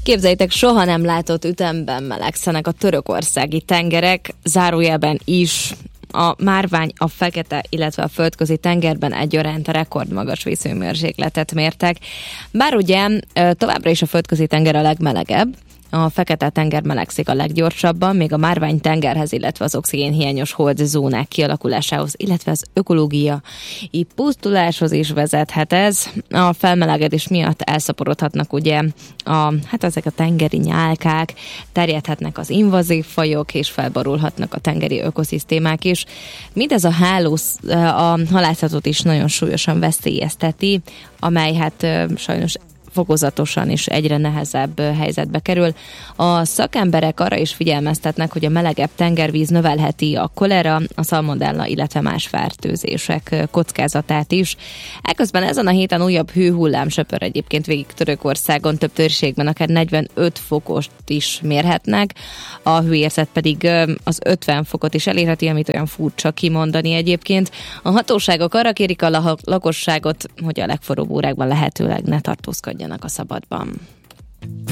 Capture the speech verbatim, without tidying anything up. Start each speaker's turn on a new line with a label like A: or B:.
A: Képzeljétek, soha nem látott ütemben melegszenek a törökországi tengerek, zárójelben is. A márvány, a Fekete, illetve a Földközi tengerben egyaránt rekordmagas vízhőmérsékletet mértek. Bár ugye továbbra is a Földközi tenger a legmelegebb, a Fekete-tenger melegszik a leggyorsabban, még a márvány tengerhez, illetve az oxigénhiányos holdzónák kialakulásához, illetve az ökológiai pusztuláshoz is vezethet ez. A felmelegedés miatt elszaporodhatnak ugye a, hát ezek a tengeri nyálkák, terjedhetnek az invazív fajok, és felborulhatnak a tengeri ökoszisztémák is. Mindez a hálóz, a halászatot is nagyon súlyosan veszélyezteti, amely hát sajnos fokozatosan és egyre nehezebb helyzetbe kerül. A szakemberek arra is figyelmeztetnek, hogy a melegebb tengervíz növelheti a kolera, a szalmonella, illetve más fertőzések kockázatát is. Eközben ezen a héten újabb hőhullám söpör egyébként végig Törökországon, több térségben akár negyvenöt fokost is mérhetnek, a hőérzet pedig az ötven fokot is elérheti, amit olyan furcsa kimondani egyébként. A hatóságok arra kérik a lakosságot, hogy a legforróbb órákban lehetőleg ne tartózkodjanak a szabadban.